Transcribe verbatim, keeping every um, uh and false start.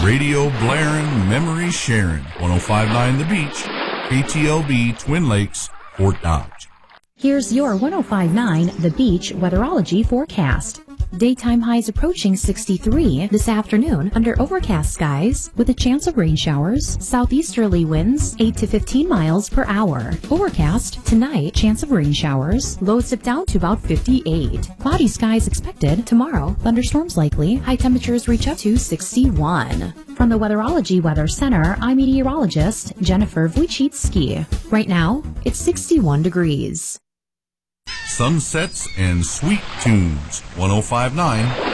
Radio blaring, memory sharing. one oh five point nine The Beach, K T L B, Twin Lakes, Fort Dodge. Here's your one oh five point nine The Beach weatherology forecast. Daytime highs approaching sixty-three this afternoon under overcast skies with a chance of rain showers. Southeasterly winds eight to fifteen miles per hour. Overcast tonight, chance of rain showers. Lows dip down to about fifty-eight. Cloudy skies expected tomorrow. Thunderstorms likely. High temperatures reach up to sixty-one. From the Weatherology Weather Center, I'm meteorologist Jennifer Wojcicki. Right now, it's sixty-one degrees. Sunsets and sweet tunes. one oh five point nine